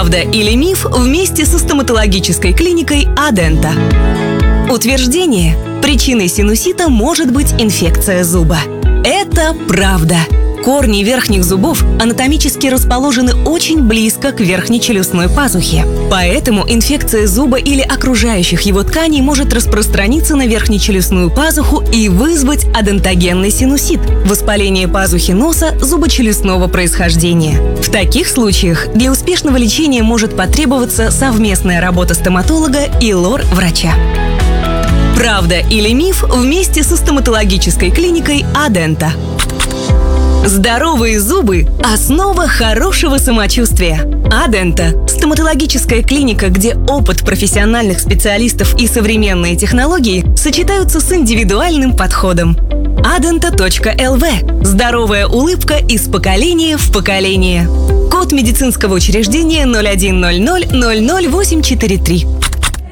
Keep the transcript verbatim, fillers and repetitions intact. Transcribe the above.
Правда или миф вместе со стоматологической клиникой Адента. Утверждение: причиной синусита может быть инфекция зуба. Это правда. Корни верхних зубов анатомически расположены очень близко к верхней челюстной пазухе. Поэтому инфекция зуба или окружающих его тканей может распространиться на верхнечелюстную пазуху и вызвать адентогенный синусит – воспаление пазухи носа зубочелюстного происхождения. В таких случаях для успешного лечения может потребоваться совместная работа стоматолога и лор-врача. Правда или миф вместе со стоматологической клиникой Адента. Здоровые зубы – основа хорошего самочувствия. Адента – стоматологическая клиника, где опыт профессиональных специалистов и современные технологии сочетаются с индивидуальным подходом. адента точка эл ви – здоровая улыбка из поколения в поколение. Код медицинского учреждения ноль один ноль ноль ноль ноль восемь четыре три.